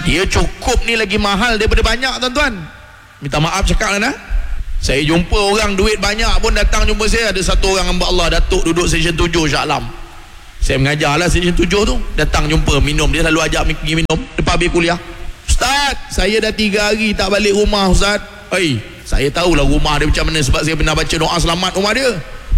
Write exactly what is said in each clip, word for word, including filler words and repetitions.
Dia cukup ni lagi mahal daripada banyak, tuan-tuan. Minta maaf cakap lah nah. Saya jumpa orang duit banyak pun datang jumpa saya. Ada satu orang hamba Allah, Datuk, duduk section tujuh Shah Alam. Saya mengajar lah section tujuh tu. Datang jumpa minum, dia selalu ajak pergi minum lepas habis kuliah. Ustaz, saya dah tiga hari tak balik rumah Ustaz. Hei, saya tahulah rumah dia macam mana sebab saya pernah baca doa selamat rumah dia.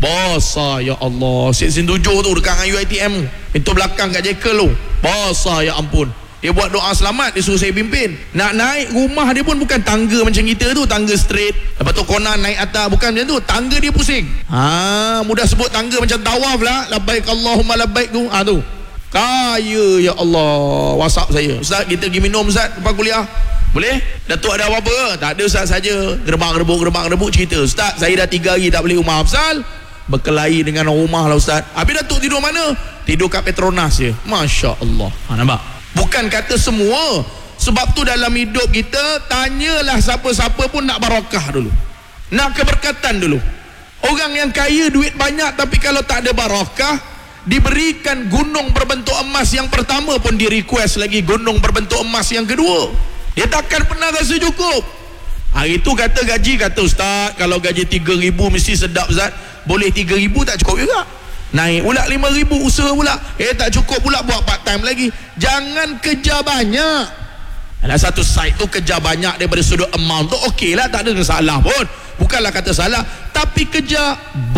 Basah ya Allah. Section tujuh tu dekat dengan U I T M, pintu belakang kat Jekyll tu. Basah ya ampun. Dia buat doa selamat, dia suruh saya pimpin. Nak naik rumah dia pun bukan tangga macam kita tu, tangga straight. Lepas tu konan naik atas, bukan macam tu. Tangga dia pusing. Ha, mudah sebut tangga macam tawaf lah. Labbaik Allahumma labbaik tu. Ha tu. Kaya ya Allah. WhatsApp saya. Ustaz, kita pergi minum Ustaz lepas kuliah. Boleh? Datuk ada apa-apa? Tak ada Ustaz saja. Gerbang-gerbuk, gerbang-gerbuk cerita. Ustaz, saya dah tiga hari tak balik rumah. Afsal berkelahi dengan rumah lah Ustaz. Habis Datuk tidur mana? Tidur kat Petronas je. Masya Allah. Ha, nampak? Bukan kata semua. Sebab tu dalam hidup kita, tanyalah siapa-siapa pun nak barakah dulu, nak keberkatan dulu. Orang yang kaya duit banyak tapi kalau tak ada barakah, diberikan gunung berbentuk emas yang pertama pun di request lagi gunung berbentuk emas yang kedua. Dia takkan pernah rasa cukup. Hari tu kata gaji, kata Ustaz, kalau gaji tiga ribu mesti sedap Ustaz. Boleh tiga ribu tak cukup juga. Naik pula lima ribu, usaha pula. Eh tak cukup pula, buat part time lagi. Jangan kerja banyak. Ada satu site tu kerja banyak daripada sudut amount tu okey lah, tak ada salah pun. Bukanlah kata salah, tapi kerja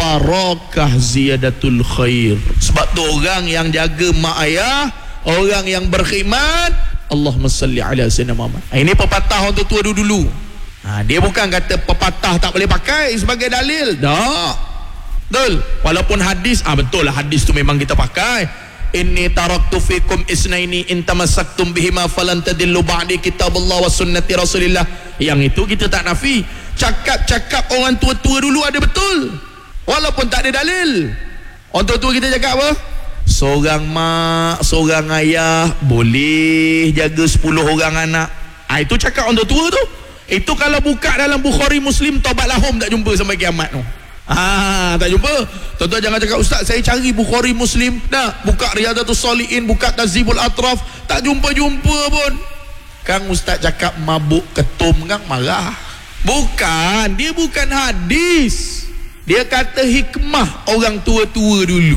barakah ziyadatul khair. Sebab tu orang yang jaga mak ayah, orang yang berkhidmat, Allahumma salli ala sayyidina Muhammad. Ini pepatah orang tua dulu-dulu. Ha, dia bukan kata pepatah tak boleh pakai sebagai dalil. Tak. Betul. Walaupun hadis, ah betul lah hadis tu memang kita pakai. Inni taraktu fikum isnaini in tamassaktum bihima falan tadillu ba'di kitabullah wa sunnati rasulillah. Yang itu kita tak nafi. Cakap-cakap orang tua-tua dulu ada betul, walaupun tak ada dalil. Orang tua-tua kita cakap apa? Seorang mak, seorang ayah boleh jaga sepuluh orang anak. Ah itu cakap orang tua-tua tu. Itu kalau buka dalam Bukhari Muslim taubat lahum tak jumpa sampai kiamat tu. Ah, tak jumpa. Tuan-tuan jangan cakap Ustaz saya cari Bukhari Muslim, dah buka Riyadatus Shalihin, buka Tazibul Atraf, tak jumpa-jumpa pun. Kang Ustaz cakap mabuk ketum, Kang marah. Bukan, dia bukan hadis. Dia kata hikmah orang tua-tua dulu.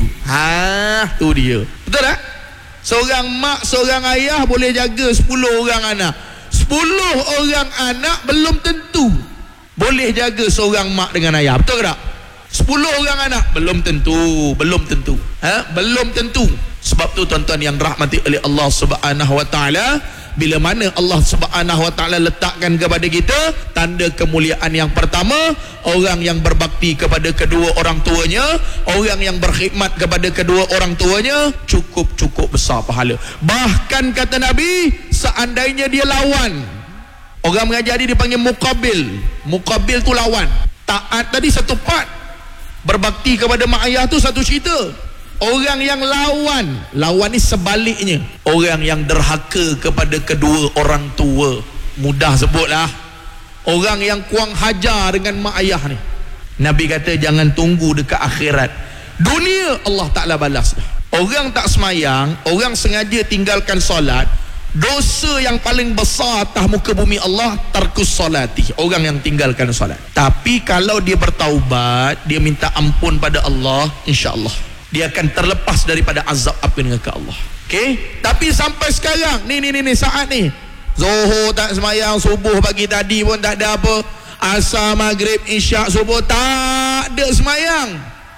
Ha, tu dia. Betul tak? Seorang mak, seorang ayah boleh jaga sepuluh orang anak. Sepuluh orang anak belum tentu boleh jaga seorang mak dengan ayah. Betul tak? Sepuluh orang anak belum tentu, belum tentu. Ha? Belum tentu. Sebab tu tuan-tuan yang rahmati oleh Allah Subhanahu wa taala, bila mana Allah Subhanahu wa taala letakkan kepada kita tanda kemuliaan yang pertama, orang yang berbakti kepada kedua orang tuanya, orang yang berkhidmat kepada kedua orang tuanya, cukup-cukup besar pahala. Bahkan kata Nabi, seandainya dia lawan, orang mengajar dia dipanggil muqabil. Muqabil tu lawan. Taat tadi satu part, berbakti kepada mak ayah tu satu cerita. Orang yang lawan, lawan ni sebaliknya, orang yang derhaka kepada kedua orang tua. Mudah sebutlah. Orang yang kuang hajar dengan mak ayah ni, Nabi kata jangan tunggu dekat akhirat, dunia Allah Ta'ala balas dah. Orang tak semayang, orang sengaja tinggalkan solat, dosa yang paling besar atas muka bumi Allah tarkus solati, orang yang tinggalkan solat. Tapi kalau dia bertaubat, dia minta ampun pada Allah, insya-Allah dia akan terlepas daripada azab api neraka Allah. Okey? Tapi sampai sekarang ni ni ni, ni saat ni Zuhur tak semayang, subuh pagi tadi pun tak ada apa, asar, maghrib, isyak, subuh tak ada semayang,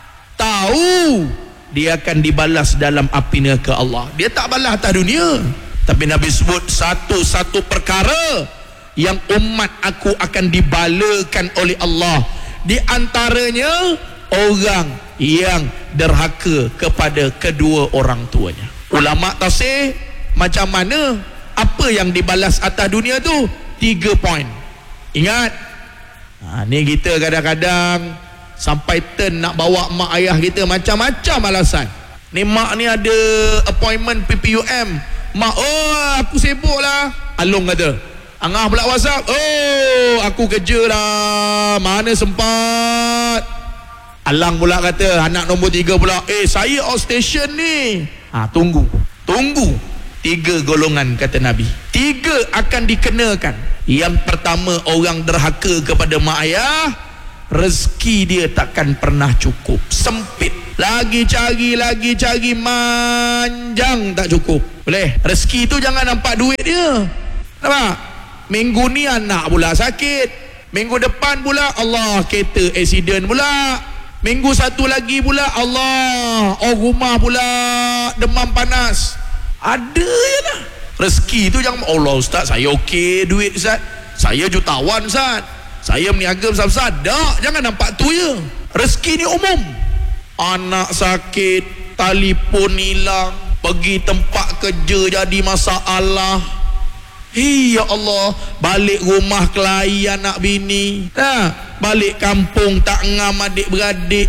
tahu dia akan dibalas dalam api neraka Allah. Dia tak balas atas dunia. Tapi Nabi sebut satu-satu perkara yang umat aku akan dibalakan oleh Allah, di antaranya orang yang derhaka kepada kedua orang tuanya. Ulama tafsir macam mana, apa yang dibalas atas dunia tu? Tiga poin. Ingat, ha, ni kita kadang-kadang sampai turn nak bawa mak ayah kita macam-macam alasan. Ni mak ni ada appointment P P U M, mak, oh aku sibuk lah. Alung kata, Angah pula WhatsApp, oh aku kerja lah, mana sempat. Alang pula kata, anak nombor tiga pula, eh saya outstation ni. Ha, tunggu, tunggu. Tiga golongan kata Nabi. Tiga akan dikenakan. Yang pertama, orang derhaka kepada mak ayah, rezeki dia takkan pernah cukup, sempit. Lagi cari, lagi cari, manjang tak cukup. Boleh? Rezeki tu jangan nampak duit dia. Nampak? Minggu ni anak pula sakit, minggu depan pula Allah kereta accident pula, minggu satu lagi pula Allah oh rumah pula demam panas. Ada je lah. Rezeki tu jangan, Allah Ustaz saya okey duit Ustaz, saya jutawan Ustaz, saya meniaga besar-besar. Tak, jangan nampak tu je. Rezeki ni umum. Anak sakit, telefon hilang, pergi tempat kerja jadi masalah. Hei ya Allah, balik rumah kelahi anak bini, nah, balik kampung tak ngam adik-beradik.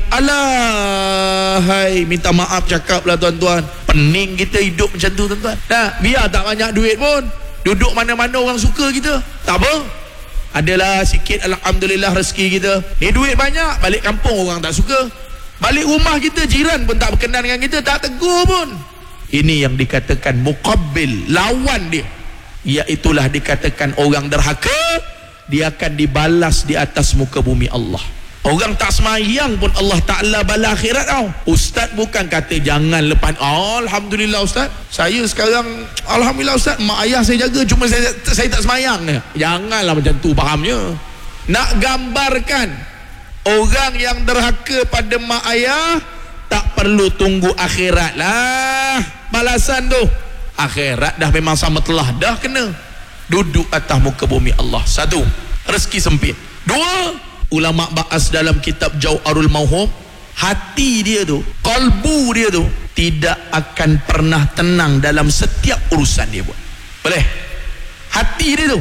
Alah, hai, minta maaf cakap lah tuan-tuan. Pening kita hidup macam tu tuan-tuan. Nah, biar tak banyak duit pun, duduk mana-mana orang suka kita, tak apa. Adalah sikit alhamdulillah rezeki kita. Ni duit banyak, balik kampung orang tak suka. Balik rumah kita jiran pun tak berkenan dengan kita, tak tegur pun. Ini yang dikatakan muqabbil, lawan dia. Iaitulah dikatakan orang derhaka, dia akan dibalas di atas muka bumi Allah. Orang tak semayang pun Allah Ta'ala bala akhirat tau. Ustaz bukan kata jangan lepas, oh, Alhamdulillah Ustaz, saya sekarang Alhamdulillah Ustaz, mak ayah saya jaga, cuma saya, saya tak semayang. Janganlah macam tu fahamnya. Nak gambarkan orang yang derhaka pada mak ayah, tak perlu tunggu akhirat lah balasan tu. Akhirat dah memang sama telah dah kena. Duduk atas muka bumi Allah. Satu, rezeki sempit. Dua, ulama bahas dalam kitab Jauharul Mauhum, hati dia tu, kalbu dia tu tidak akan pernah tenang dalam setiap urusan dia buat. Boleh? Hati dia tu,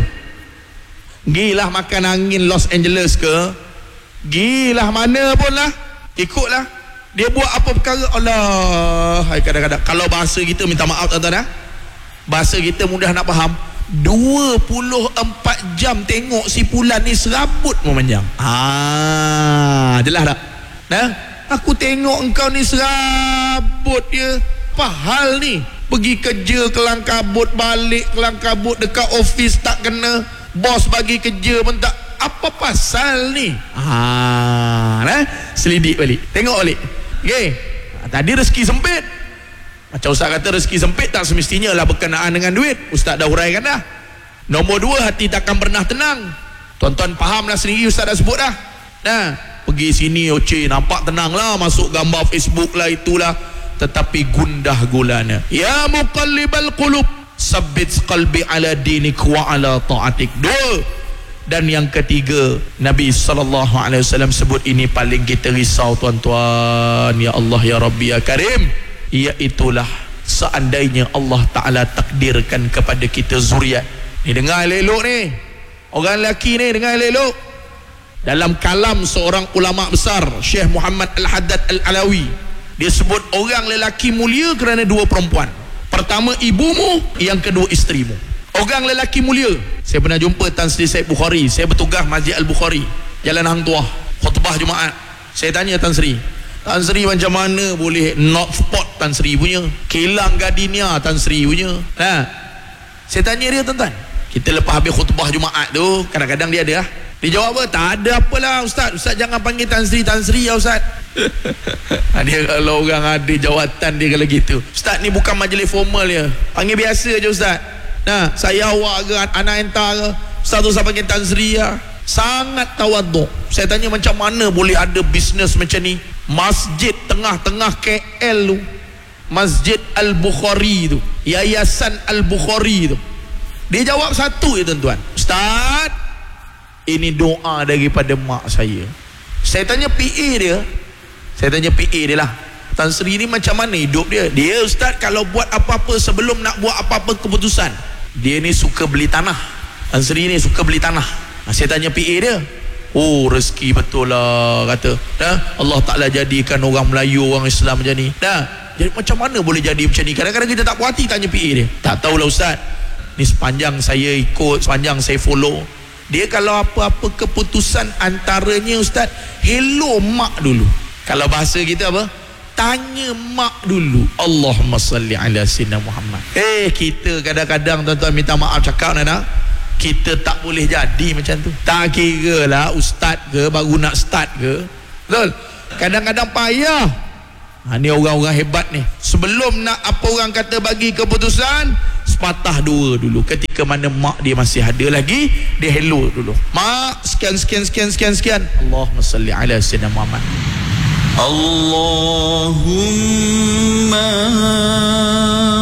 gilah makan angin Los Angeles ke, gilah mana pun lah, ikutlah. Dia buat apa perkara, Allah, kadang-kadang kalau bahasa kita, minta maaf tuan-tuan dah, bahasa kita mudah nak faham, dua puluh empat jam tengok si Fulan ni serabut memanjang. Ah, jelas tak? Nah, aku tengok engkau ni serabut dia. Apa hal ni? Pergi kerja kelang kabut, balik kelang kabut, dekat office tak kena, bos bagi kerja pun tak. Apa pasal ni? Ah, nah, selidik balik, tengok balik. Okey. Tadi rezeki sempit. Macam Ustaz kata rezeki sempit tak semestinya lah berkenaan dengan duit. Ustaz dah huraikan dah. Nombor dua, hati takkan pernah tenang. Tuan-tuan faham lah sendiri, Ustaz dah sebut dah. Nah, pergi sini oce, nampak tenang lah, masuk gambar Facebook lah itulah, tetapi gundah gulana. Ya muqallibal qulub, sabbit qalbi ala dinik wa ala ta'atik. Dua. Dan yang ketiga, Nabi sallallahu alaihi wasallam sebut ini paling kita risau tuan-tuan. Ya Allah ya Rabbi ya Karim, iaitulah seandainya Allah Ta'ala takdirkan kepada kita zuriat. Ni dengar elok ni, orang lelaki ni dengar elok. Dalam kalam seorang ulama besar, Syekh Muhammad Al-Haddad Al-Alawi, dia sebut orang lelaki mulia kerana dua perempuan. Pertama ibumu, yang kedua isterimu. Orang lelaki mulia. Saya pernah jumpa Tan Sri Said Bukhari. Saya bertugas Masjid Al-Bukhari, Jalan Hang Tuah, khutbah Jumaat. Saya tanya Tan Sri, Tan Sri macam mana boleh not spot Tan Sri punya, kilang gardenia Tan Sri punya. Nah, saya tanya dia, tuan-tuan, kita lepas habis khutbah Jumaat tu, kadang-kadang dia ada lah, dia jawab apa? Tak ada apalah Ustaz, Ustaz jangan panggil Tan Sri, Tan Sri ya Ustaz. Dia kalau orang ada jawatan dia kalau gitu, Ustaz ni bukan majlis formal dia, panggil biasa je Ustaz. Nah, saya awak ke anak entar ke, Ustaz tu saya panggil Tan Sri ya. Sangat tawaduk. Saya tanya macam mana boleh ada bisnes macam ni, masjid tengah-tengah K L tu, Masjid Al-Bukhari tu, Yayasan Al-Bukhari tu. Dia jawab satu je tuan-tuan, Ustaz, ini doa daripada mak saya. Saya tanya P A dia, saya tanya P A dia lah, Tan Sri ni macam mana hidup dia? Dia Ustaz kalau buat apa-apa, sebelum nak buat apa-apa keputusan, dia ni suka beli tanah. Tan Sri ni suka beli tanah. Saya tanya P A dia, oh rezeki betul lah kata. Dah, Allah Ta'ala jadikan orang Melayu, orang Islam macam ni. Dah, jadi macam mana boleh jadi macam ni? Kadang-kadang kita tak puas hati tanya P A dia. Tak tahulah Ustaz, ni sepanjang saya ikut, sepanjang saya follow, dia kalau apa-apa keputusan antaranya Ustaz, hello mak dulu. Kalau bahasa kita apa? tanya mak dulu. Allahumma salli ala sayyidina Muhammad. Eh kita kadang-kadang tuan-tuan minta maaf cakap Nana, kita tak boleh jadi macam tu. Tak kira lah ustaz ke baru nak start ke, betul? Kadang-kadang payah. Ha, ni orang-orang hebat ni, sebelum nak apa orang kata bagi keputusan, sepatah dua dulu. Ketika mana mak dia masih ada lagi, dia hello dulu. Mak, sekian sekian sekian sekian sekian. Allahumma salli ala sayyidina Muhammad. Allahumma